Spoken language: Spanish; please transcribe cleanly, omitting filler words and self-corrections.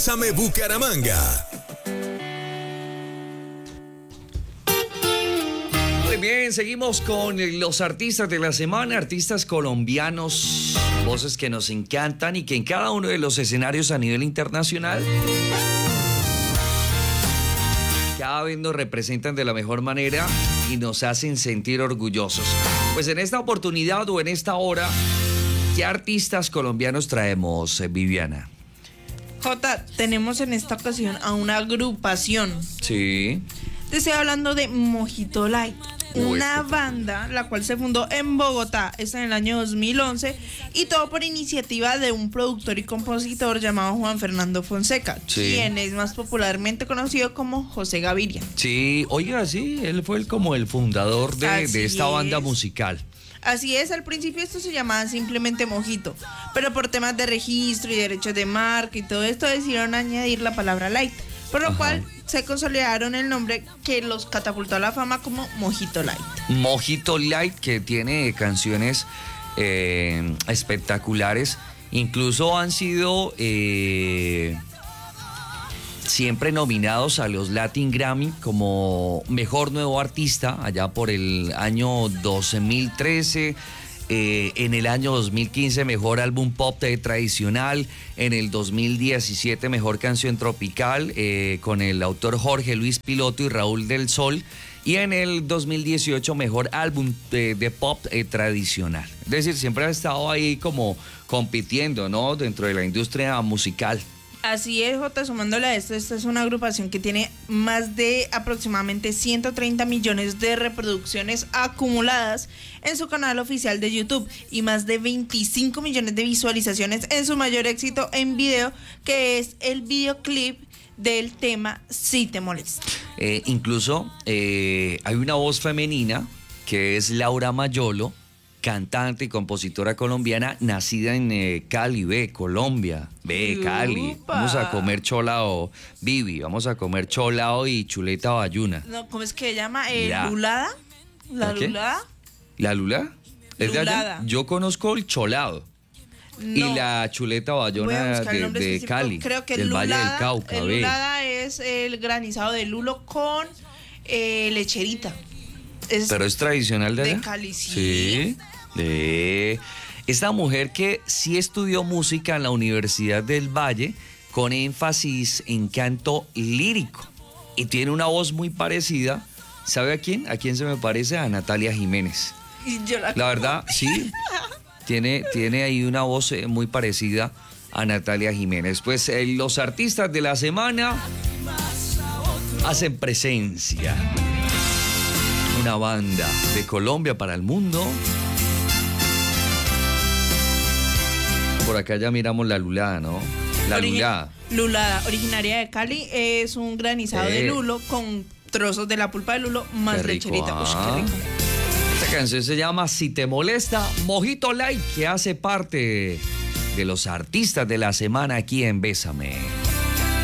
Bésame Bucaramanga. Muy bien, seguimos con los artistas de la semana, artistas colombianos, voces que nos encantan y que en cada uno de los escenarios a nivel internacional cada vez nos representan de la mejor manera y nos hacen sentir orgullosos. Pues en esta oportunidad o en esta hora, ¿qué artistas colombianos traemos, Viviana? Jota, tenemos en esta ocasión a una agrupación. Sí. Te estoy hablando de Mojito Light, una banda la cual se fundó en Bogotá, está en el año 2011 y todo por iniciativa de un productor y compositor llamado Juan Fernando Fonseca, quien es más popularmente conocido como José Gaviria. Sí, oiga, sí, él fue como el fundador de esta banda musical. Así es, al principio esto se llamaba simplemente Mojito, pero por temas de registro y derechos de marca y todo esto decidieron añadir la palabra light, por lo cual se consolidaron el nombre que los catapultó a la fama como Mojito Light. Mojito Light, que tiene canciones espectaculares, incluso han sido siempre nominados a los Latin Grammy como Mejor Nuevo Artista, allá por el año 2013, en el año 2015 Mejor Álbum Pop Tradicional, en el 2017 Mejor Canción Tropical, con el autor Jorge Luis Piloto y Raúl del Sol, y en el 2018 Mejor Álbum de Pop Tradicional. Es decir, siempre ha estado ahí como compitiendo, ¿no?, dentro de la industria musical. Así es, Jota, sumándole a esto, esta es una agrupación que tiene más de aproximadamente 130 millones de reproducciones acumuladas en su canal oficial de YouTube y más de 25 millones de visualizaciones en su mayor éxito en video, que es el videoclip del tema Si Te Molesta. Incluso hay una voz femenina que es Laura Mayolo, cantante y compositora colombiana, nacida en Cali, Colombia. Cali. Vamos a comer cholao, Vivi, vamos a comer cholao y chuleta bayuna. No, ¿cómo es que se llama? ¿Lulada? ¿La lulada? ¿La lula? ¿Es de allá? Yo conozco el cholado. No. Y la chuleta bayona de Cali, creo que del lulada, Valle del Cauca. El lulada es el granizado de lulo con lecherita. Pero es tradicional de allá. De Cali, sí. Esta mujer que sí estudió música en la Universidad del Valle con énfasis en canto lírico y tiene una voz muy parecida. ¿Sabe a quién? ¿A quién se me parece? A Natalia Jiménez. La verdad, sí. Tiene ahí una voz muy parecida a Natalia Jiménez. Pues los artistas de la semana hacen presencia. Una banda de Colombia para el mundo. Por acá ya miramos la lulada, ¿no? La lulada. Lulada, originaria de Cali, es un granizado de lulo con trozos de la pulpa de lulo más lecherita. Uy, qué rico. Esta canción se llama Si Te Molesta, Mojito Light, que hace parte de los artistas de la semana aquí en Bésame.